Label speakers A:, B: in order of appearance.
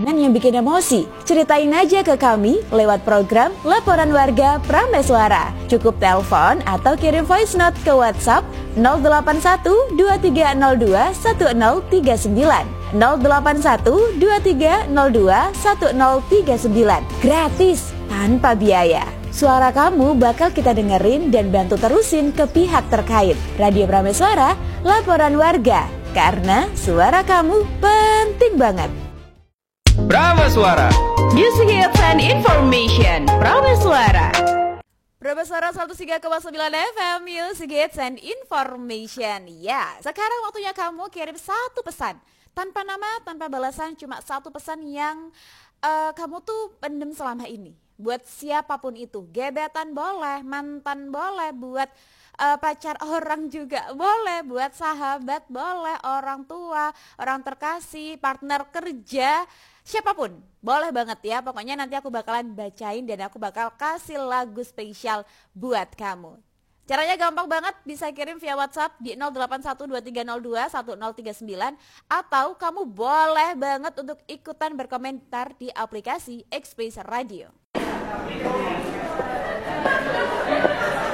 A: makanan yang bikin emosi? Ceritain aja ke kami lewat program Laporan Warga Prameswara. Cukup telepon atau kirim voice note ke WhatsApp 081 2302 1039 081 2302 1039. Gratis, tanpa biaya. Suara kamu bakal kita dengerin dan bantu terusin ke pihak terkait. Radio Prameswara, Laporan Warga. Karena suara kamu penting banget.
B: Prameswara,
C: Music Hits and Information. Prameswara
A: 103,9 FM, Music Hits and Information. Ya, sekarang waktunya kamu kirim satu pesan. Tanpa nama, tanpa balasan, cuma satu pesan yang kamu tuh pendem selama ini. Buat siapapun itu, gebetan boleh, mantan boleh, buat pacar orang juga boleh, buat sahabat boleh, orang tua, orang terkasih, partner kerja, siapapun boleh banget ya. Pokoknya nanti aku bakalan bacain dan aku bakal kasih lagu spesial buat kamu. Caranya gampang banget, bisa kirim via WhatsApp di 081230211039 atau kamu boleh banget untuk ikutan berkomentar di aplikasi X Space Radio.